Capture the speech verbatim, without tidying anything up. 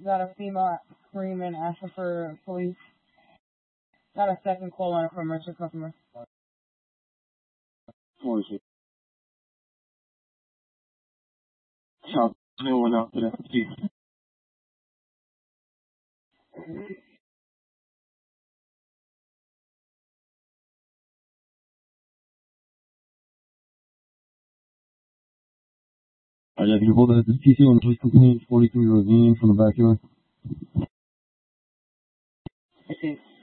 Got a female screaming, asking for police. Got a second call on a commercial customer. What is it? South, no one out there. Uh, yeah, can you hold that? This is T C on police complaint, forty-three Ravine from the backyard. I see.